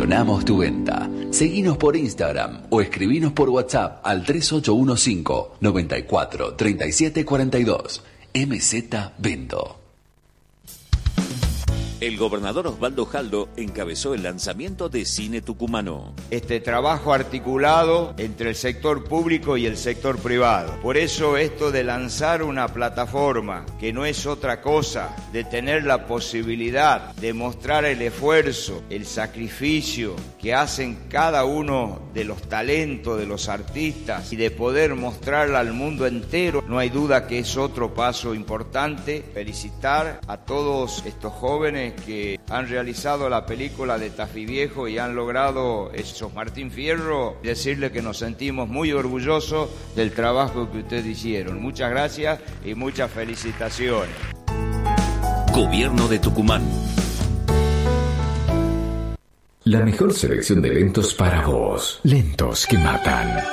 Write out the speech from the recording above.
Gestionamos tu venta. Seguinos por Instagram o escribinos por WhatsApp al 3815 94 37 42. MZ Vendo. El gobernador Osvaldo Jaldo encabezó el lanzamiento de Cine Tucumano. Este trabajo articulado entre el sector público y el sector privado. Por eso esto de lanzar una plataforma que no es otra cosa, de tener la posibilidad de mostrar el esfuerzo, el sacrificio que hacen cada uno de los talentos de los artistas y de poder mostrarla al mundo entero, no hay duda que es otro paso importante. Felicitar a todos estos jóvenes que han realizado la película de Tafí Viejo y han logrado esos Martín Fierro, decirle que nos sentimos muy orgullosos del trabajo que ustedes hicieron. Muchas gracias y muchas felicitaciones. Gobierno de Tucumán. La mejor selección de lentos para vos. Lentos que matan.